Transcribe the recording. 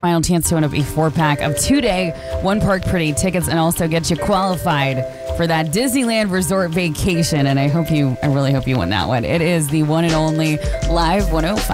Final chance to win up a 4-pack of 2-day One Park Pretty tickets and also get you qualified for that Disneyland resort vacation. And I really hope you win that one. It is the one and only Live 105.